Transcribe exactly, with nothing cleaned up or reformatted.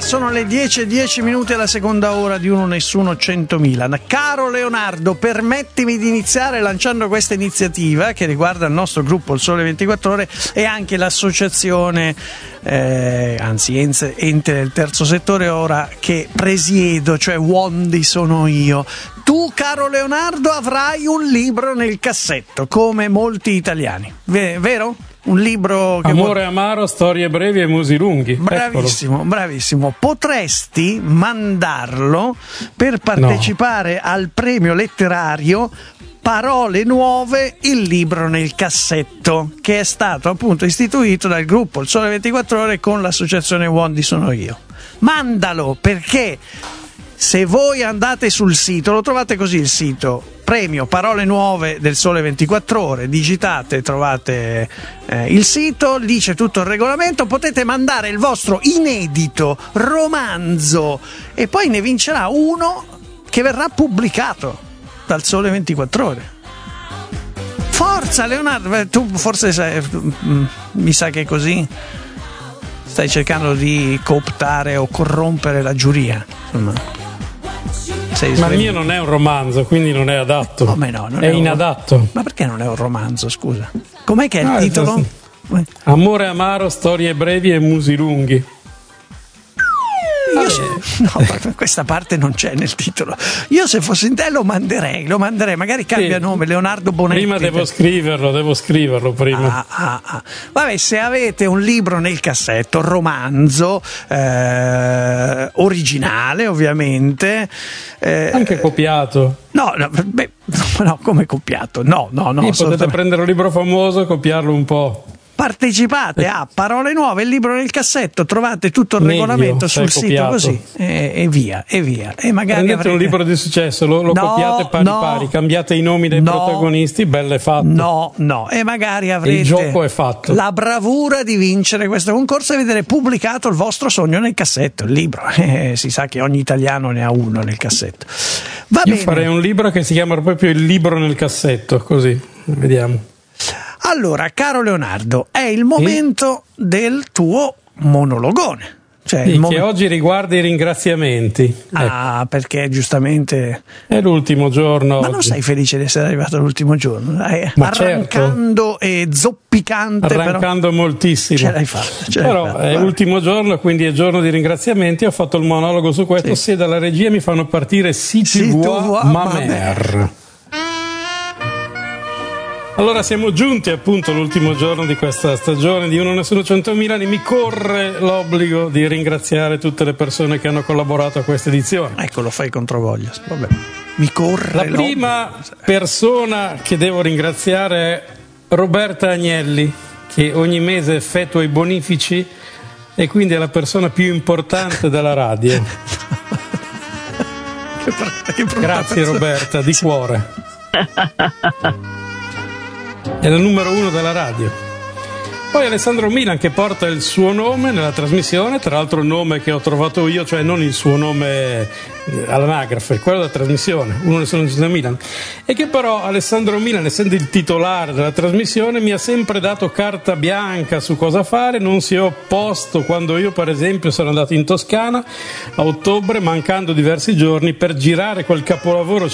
sono le dieci e dieci minuti alla seconda ora di Uno Nessuno centomila. Caro Leonardo, permettimi di iniziare lanciando questa iniziativa che riguarda il nostro gruppo Il Sole ventiquattro Ore e anche l'associazione, eh, anzi ente, ente del terzo settore ora che presiedo, cioè Wondi sono io. Tu, caro Leonardo, avrai un libro nel cassetto, come molti italiani, v- vero? Un libro che Amore vuoi... amaro, storie brevi e musi lunghi. Bravissimo, Eccolo. bravissimo. Potresti mandarlo per partecipare no. al premio letterario Parole Nuove, il libro nel cassetto, che è stato appunto istituito dal gruppo Il Sole ventiquattro Ore con l'associazione Wondi sono io. Mandalo, perché se voi andate sul sito, lo trovate così il sito, premio Parole Nuove del Sole ventiquattro Ore, digitate, trovate eh, il sito, lì c'è tutto il regolamento, potete mandare il vostro inedito romanzo e poi ne vincerà uno che verrà pubblicato dal Sole ventiquattro Ore. Forza Leonardo, tu forse sai, mi sa che così stai cercando di cooptare o corrompere la giuria, insomma. Ma il mio non è un romanzo, quindi non è adatto. Come no? Non è, è un... inadatto. Ma perché non è un romanzo, scusa? Com'è che è il ah, titolo? Amore amaro, storie brevi e musi lunghi. Io se... No, questa parte non c'è nel titolo. Io se fossi in te lo manderei, lo manderei, magari cambia sì. nome, Leonardo Bonetti. Prima devo scriverlo, devo scriverlo prima. Ah, ah, ah. Vabbè, se avete un libro nel cassetto, romanzo, eh, originale ovviamente. Eh, Anche copiato. No, no, beh, no, come copiato? No, no, no. Sì, potete prendere un libro famoso e copiarlo un po'. Partecipate a Parole Nuove, il libro nel cassetto, trovate tutto il Meglio, regolamento sul sito copiato. così e, e via, e via. E magari prendete avrete... un libro di successo, lo, lo no, copiate pari no, pari, cambiate i nomi dei no, protagonisti, belle fatto. No, no, e magari avrete il gioco è fatto. La bravura di vincere questo concorso e vedere pubblicato il vostro sogno nel cassetto, il libro. Eh, si sa che ogni italiano ne ha uno nel cassetto. Va Io bene. farei un libro che si chiama proprio Il libro nel cassetto, così, vediamo. Allora, caro Leonardo, è il momento sì? del tuo monologone. Cioè, sì, il mom- che oggi riguarda i ringraziamenti. Ah, ecco. Perché giustamente... È l'ultimo giorno Ma oggi. non sei felice di essere arrivato all'ultimo giorno? Dai, Ma arrancando certo. e zoppicante. Arrancando però... moltissimo. Ce l'hai fatta. Ce però l'hai fatta, è guarda. l'ultimo giorno, quindi è giorno di ringraziamenti. Ho fatto il monologo su questo. Sì. Se dalla regia mi fanno partire Si tu vois ma mère. Allora siamo giunti appunto all'ultimo giorno di questa stagione di Uno Nessuno centomila e mi corre l'obbligo di ringraziare tutte le persone che hanno collaborato a questa edizione. Ecco, lo fai controvoglia. Vabbè. Mi corre La l'obbligo. prima persona che devo ringraziare è Roberta Agnelli, che ogni mese effettua i bonifici e quindi è la persona più importante della radio. che brutta, che brutta Grazie persona. Roberta, di cuore. È la numero uno della radio. Poi Alessandro Milan, che porta il suo nome nella trasmissione, tra l'altro il nome che ho trovato io, cioè non il suo nome all'anagrafe, quello della trasmissione, Uno Nessuno centomila, e che però Alessandro Milan, essendo il titolare della trasmissione, mi ha sempre dato carta bianca su cosa fare, non si è opposto quando io per esempio sono andato in Toscana a ottobre, mancando diversi giorni, per girare quel capolavoro